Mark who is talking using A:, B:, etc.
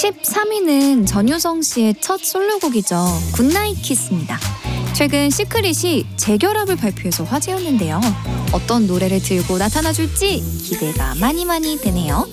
A: 13위는 전효성 씨의 첫 솔로곡이죠. 굿나잇 키스입니다. 최근 시크릿이 재결합을 발표해서 화제였는데요. 어떤 노래를 들고 나타나줄지 기대가 많이 되네요.